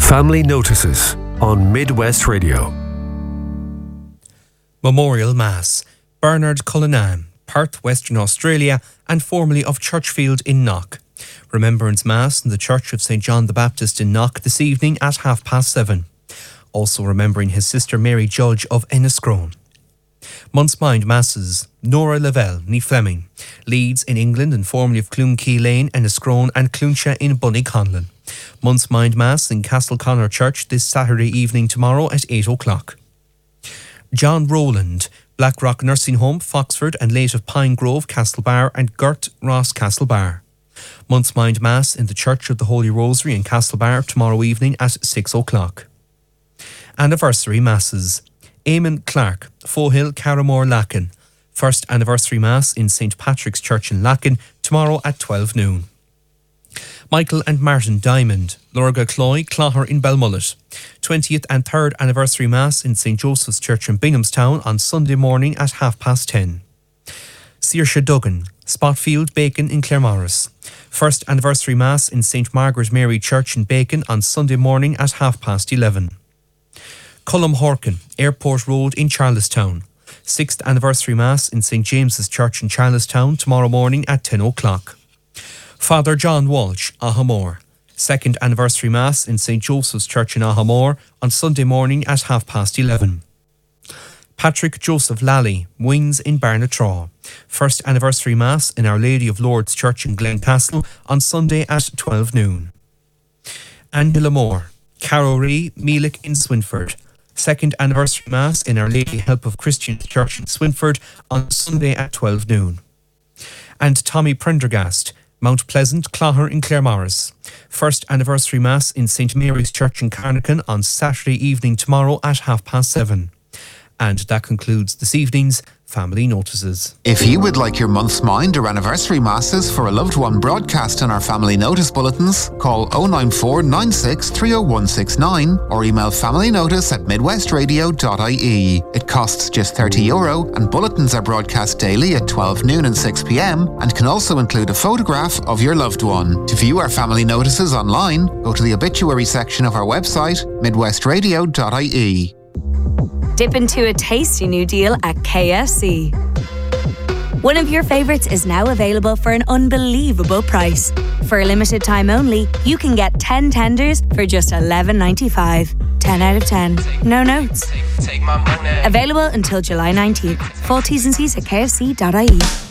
Family Notices on Midwest Radio. Memorial Mass. Bernard Cullinan, Perth, Western Australia, and formerly of Churchfield in Knock. Remembrance Mass in the Church of St. John the Baptist in Knock this evening at 7:30. Also remembering his sister Mary Judge of Enniscrone. Month's Mind Masses. Nora Lavelle, ní Fleming. Leeds in England and formerly of Cloonkey Lane, Enniscrone, and Clúncha in Bunnyconlon. Month's Mind Mass in Castleconnor Church this Saturday evening tomorrow at 8 o'clock. John Rowland, Blackrock Nursing Home, Foxford, and late of Pine Grove, Castlebar, and Gert Ross, Castlebar. Month's Mind Mass in the Church of the Holy Rosary in Castlebar tomorrow evening at 6 o'clock. Anniversary Masses. Eamon Clark, Fohill, Carramore, Lacken. First Anniversary Mass in St. Patrick's Church in Lacken tomorrow at 12 noon. Michael and Martin Diamond, Lorga Cloy, Clogher in Belmullet. 20th and 3rd Anniversary Mass in St. Joseph's Church in Binghamstown on Sunday morning at 10:30. Saoirse Duggan, Spotfield, Bacon in Claremorris. First Anniversary Mass in St. Margaret Mary Church in Bacon on Sunday morning at 11:30. Cullum Horkin, Airport Road in Charlestown. 6th Anniversary Mass in St. James's Church in Charlestown tomorrow morning at 10 o'clock. Father John Walsh, Ahamore. 2nd Anniversary Mass in St. Joseph's Church in Ahamore on Sunday morning at 11:30. Patrick Joseph Lally, Wings in Barnatraw. 1st Anniversary Mass in Our Lady of Lourdes Church in Glencastle on Sunday at 12 noon. Angela Moore, Carrowree, Meelick in Swinford. 2nd Anniversary Mass in Our Lady Help of Christians Church in Swinford on Sunday at 12 noon. And Tommy Prendergast, Mount Pleasant, Clogher in Claremorris. 1st Anniversary Mass in St. Mary's Church in Carnacan on Saturday evening tomorrow at 7:30. And that concludes this evening's Family Notices. If you would like your month's mind or anniversary masses for a loved one broadcast in our Family Notice bulletins, call 094 96 30169 or email familynotice@midwestradio.ie. It costs just €30 and bulletins are broadcast daily at 12 noon and 6 p.m. and can also include a photograph of your loved one. To view our Family Notices online, go to the obituary section of our website, midwestradio.ie. Dip into a tasty new deal at KFC. One of your favourites is now available for an unbelievable price. For a limited time only, you can get 10 tenders for just $11.95. 10 out of 10. No notes. Available until July 19th. Full T's and C's at kfc.ie.